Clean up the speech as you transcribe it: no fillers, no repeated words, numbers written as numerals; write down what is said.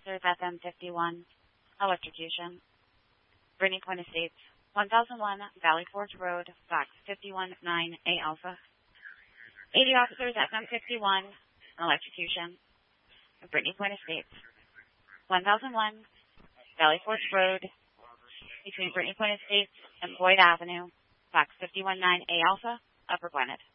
officers, FM51, electrocution. Brittany Point Estates, 1001 Valley Forge Road, Box 519A Alpha. 80 officers, FM51, electrocution. Brittany Point Estates, 1001 Valley Forge Road, between Brittany Point Estates and Boyd Avenue, Box 519A Alpha, Upper Gwinnett.